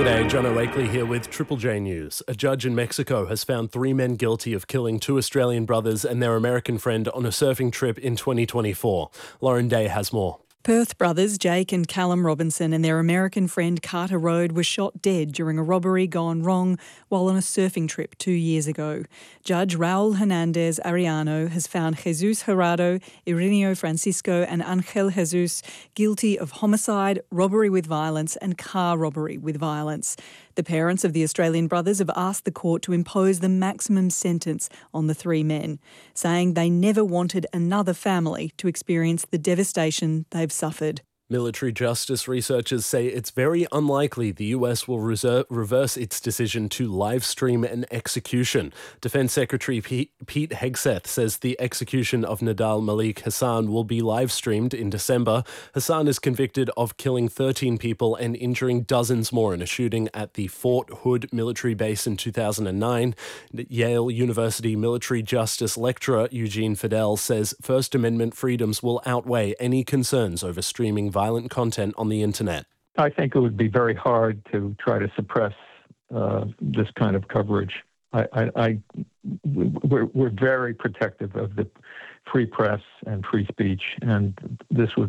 G'day, John O'Wakely here with Triple J News. A judge in Mexico has found 3 men guilty of killing 2 Australian brothers and their American friend on a surfing trip in 2024. Lauren Day has more. Perth brothers Jake and Callum Robinson and their American friend Carter Rode were shot dead during a robbery gone wrong while on a surfing trip 2 years ago. Judge Raul Hernandez Ariano has found Jesus Gerardo, Irineo Francisco and Angel Jesus guilty of homicide, robbery with violence and car robbery with violence. The parents of the Australian brothers have asked the court to impose the maximum sentence on the 3 men, saying they never wanted another family to experience the devastation they've suffered. Military justice researchers say it's very unlikely the US will reverse its decision to live stream an execution. Defense Secretary Pete Hegseth says the execution of Nidal Malik Hassan will be live streamed in December. Hassan is convicted of killing 13 people and injuring dozens more in a shooting at the Fort Hood military base in 2009. Yale University military justice lecturer Eugene Fidel says First Amendment freedoms will outweigh any concerns over streaming violent content on the internet. I think it would be very hard to try to suppress this kind of coverage. We're very protective of the free press and free speech, and this would